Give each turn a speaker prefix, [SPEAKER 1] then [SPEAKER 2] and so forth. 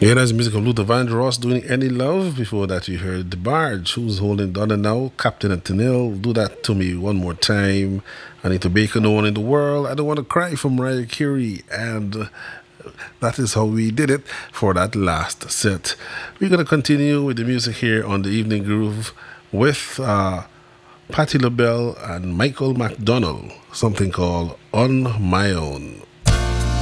[SPEAKER 1] Yeah, that's music of Luther Vandross doing Any Love. Before that, you heard The Barge, who's holding Donna now, Captain and Tennille. Do that to me one more time. I need to bake no one in the world. I don't want to cry from Mariah Carey. And that is how we did it for that last set. We're going to continue with the music here on the Evening Groove with Patti LaBelle and Michael McDonald, something called On My Own.